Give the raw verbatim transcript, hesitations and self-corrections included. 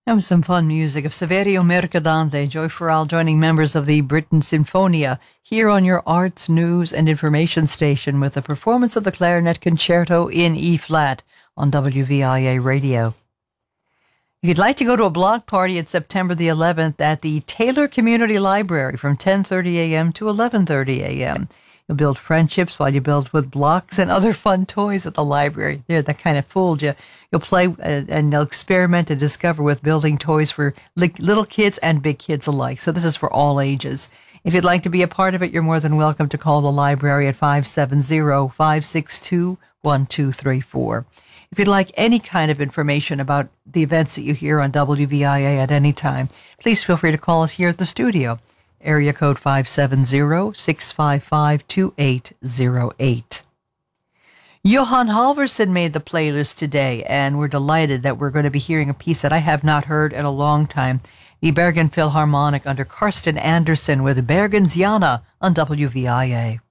That was some fun music of Saverio Mercadante, Joy Farrell joining members of the Britain Sinfonia here on your arts, news and information station with a performance of the Clarinet Concerto in E-flat on W V I A Radio. If you'd like to go to a block party at September the eleventh at the Taylor Community Library from ten thirty a.m. to eleven thirty a.m., you'll build friendships while you build with blocks and other fun toys at the library. There, that kind of fooled you. You'll play uh, and you'll experiment and discover with building toys for li- little kids and big kids alike. So this is for all ages. If you'd like to be a part of it, you're more than welcome to call the library at five seven zero, five six two, one two three four. If you'd like any kind of information about the events that you hear on W V I A at any time, please feel free to call us here at the studio. Area code five seven zero, six five five, two eight zero eight. Johan Halvorsen made the playlist today, and we're delighted that we're going to be hearing a piece that I have not heard in a long time. The Bergen Philharmonic under Karsten Andersen with Bergensiana on W V I A.